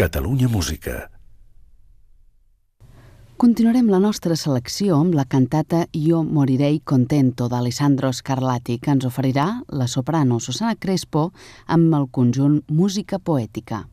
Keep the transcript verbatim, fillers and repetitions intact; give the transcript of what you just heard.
Catalunya Música. Continuarem la nostra selecció amb la cantata Io morirei contento d'Alessandro Scarlatti, que ens oferirà la soprano Susana Crespo amb el conjunt Música Poètica.